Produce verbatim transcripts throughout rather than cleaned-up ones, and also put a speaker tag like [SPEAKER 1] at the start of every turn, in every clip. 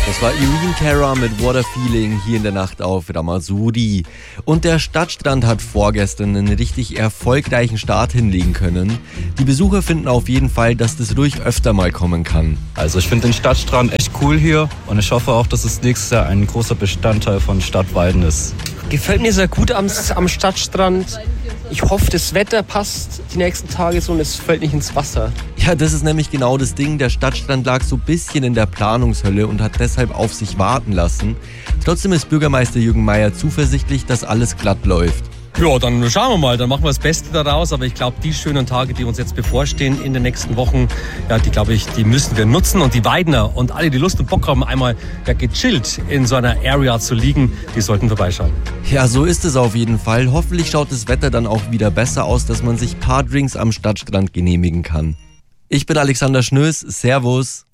[SPEAKER 1] Das war Irene Cara mit What a Feeling hier in der Nacht auf Ramazouri. Und der Stadtstrand hat vorgestern einen richtig erfolgreichen Start hinlegen können. Die Besucher finden auf jeden Fall, dass das ruhig öfter mal kommen kann.
[SPEAKER 2] Also ich finde den Stadtstrand echt cool hier und ich hoffe auch, dass es nächstes Jahr ein großer Bestandteil von Stadtweiden ist.
[SPEAKER 3] Gefällt mir sehr gut am, am Stadtstrand. Ich hoffe, das Wetter passt die nächsten Tage so und es fällt nicht ins Wasser.
[SPEAKER 1] Ja, das ist nämlich genau das Ding. Der Stadtstrand lag so ein bisschen in der Planungshölle und hat deshalb auf sich warten lassen. Trotzdem ist Bürgermeister Jürgen Meier zuversichtlich, dass alles glatt läuft.
[SPEAKER 4] Ja, dann schauen wir mal, dann machen wir das Beste daraus. Aber ich glaube, die schönen Tage, die uns jetzt bevorstehen in den nächsten Wochen, ja, die glaube ich, die müssen wir nutzen. Und die Weidner und alle, die Lust und Bock haben, einmal ja, gechillt in so einer Area zu liegen, die sollten vorbeischauen.
[SPEAKER 1] Ja, so ist es auf jeden Fall. Hoffentlich schaut das Wetter dann auch wieder besser aus, dass man sich ein paar Drinks am Stadtstrand genehmigen kann. Ich bin Alexander Schnöß, Servus.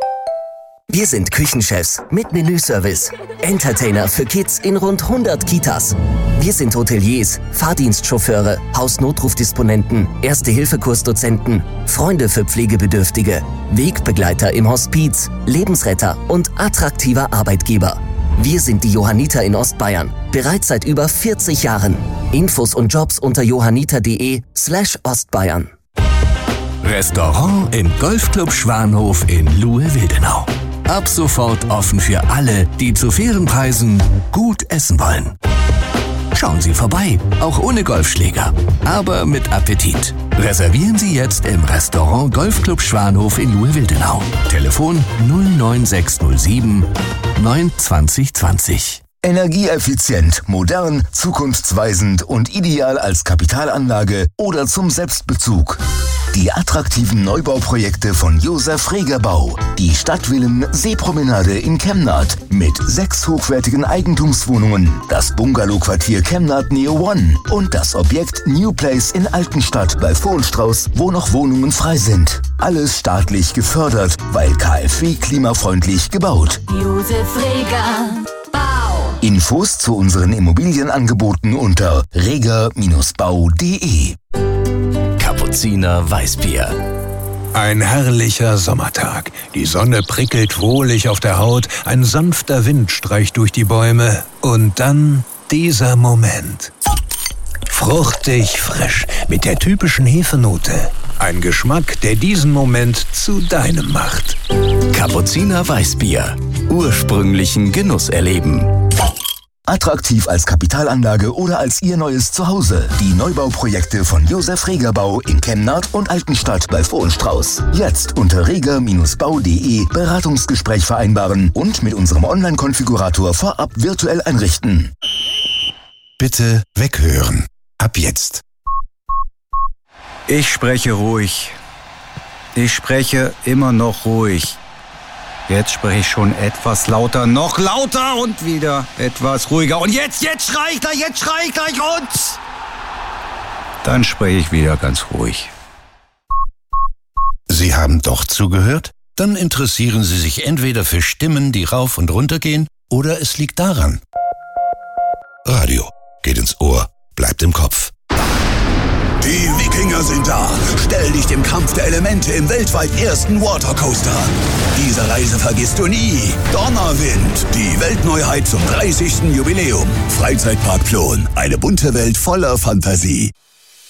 [SPEAKER 5] Wir sind Küchenchefs mit Menüservice. Entertainer für Kids in rund hundert Kitas. Wir sind Hoteliers, Fahrdienstchauffeure, Hausnotrufdisponenten, Erste-Hilfe-Kursdozenten, Freunde für Pflegebedürftige, Wegbegleiter im Hospiz, Lebensretter und attraktiver Arbeitgeber. Wir sind die Johanniter in Ostbayern, bereits seit über vierzig Jahren. Infos und Jobs unter johanniter.de slash Ostbayern.
[SPEAKER 6] Restaurant im Golfclub Schwanhof in Luhe-Wildenau. Ab sofort offen für alle, die zu fairen Preisen gut essen wollen. Schauen Sie vorbei, auch ohne Golfschläger, aber mit Appetit. Reservieren Sie jetzt im Restaurant Golfclub Schwanhof in Luhe-Wildenau. Telefon null neun sechs null sieben neun zwanzig zwanzig.
[SPEAKER 7] Energieeffizient, modern, zukunftsweisend und ideal als Kapitalanlage oder zum Selbstbezug. Die attraktiven Neubauprojekte von Josef Reger Bau. Die Stadtvillen Seepromenade in Kemnath mit sechs hochwertigen Eigentumswohnungen, das Bungalowquartier Kemnath Neo One und das Objekt New Place in Altenstadt bei Vohenstrauß, wo noch Wohnungen frei sind. Alles staatlich gefördert, weil KfW klimafreundlich gebaut.
[SPEAKER 8] Josef Reger Bau.
[SPEAKER 7] Infos zu unseren Immobilienangeboten unter reger Bindestrich bau punkt de.
[SPEAKER 6] Kapuziner Weißbier.
[SPEAKER 9] Ein herrlicher Sommertag. Die Sonne prickelt wohlig auf der Haut, ein sanfter Wind streicht durch die Bäume und dann dieser Moment. Fruchtig frisch, mit der typischen Hefenote. Ein Geschmack, der diesen Moment zu deinem macht.
[SPEAKER 6] Kapuziner Weißbier. Ursprünglichen Genuss erleben.
[SPEAKER 7] Attraktiv als Kapitalanlage oder als Ihr neues Zuhause. Die Neubauprojekte von Josef Reger Bau in Kemnath und Altenstadt bei Vohenstrauß. Jetzt unter reger Bindestrich bau punkt de Beratungsgespräch vereinbaren und mit unserem Online-Konfigurator vorab virtuell einrichten.
[SPEAKER 9] Bitte weghören. Ab jetzt.
[SPEAKER 10] Ich spreche ruhig. Ich spreche immer noch ruhig. Jetzt spreche ich schon etwas lauter, noch lauter und wieder etwas ruhiger. Und jetzt, jetzt schrei ich gleich, jetzt schrei ich gleich und... Dann spreche ich wieder ganz ruhig.
[SPEAKER 9] Sie haben doch zugehört? Dann interessieren Sie sich entweder für Stimmen, die rauf und runter gehen, oder es liegt daran. Radio geht ins Ohr, bleibt im Kopf.
[SPEAKER 11] Die Wikinger sind da. Stell dich dem Kampf der Elemente im weltweit ersten Watercoaster an. Diese Reise vergisst du nie. Donnerwind, die Weltneuheit zum dreißigsten Jubiläum. Freizeitpark Plon, eine bunte Welt voller Fantasie.